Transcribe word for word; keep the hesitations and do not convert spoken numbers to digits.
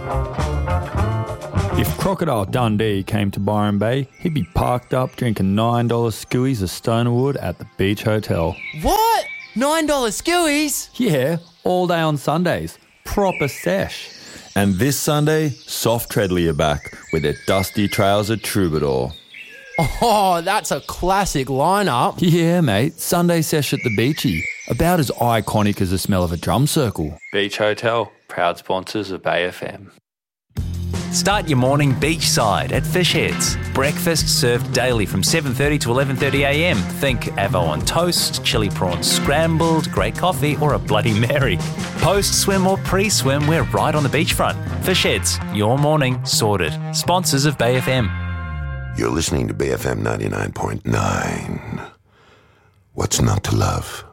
If Crocodile Dundee came to Byron Bay, he'd be parked up drinking nine dollars skewies of Stonerwood at the Beach Hotel. What? nine dollars skewies? Yeah, all day on Sundays. Proper sesh. And this Sunday, Soft Treadley are back with their Dusty Trails of Troubadour. Oh, that's a classic lineup. Yeah, mate. Sunday sesh at the Beachy. About as iconic as the smell of a drum circle. Beach Hotel, proud sponsors of A F M. Start your morning beachside at Fish Heads. Breakfast served daily from seven thirty to eleven thirty a m. Think avo on toast, chili prawns scrambled, great coffee or a Bloody Mary. Post-swim or pre-swim, we're right on the beachfront. Fish Heads, your morning sorted. Sponsors of Bay F M. You're listening to Bay F M ninety-nine point nine. What's not to love?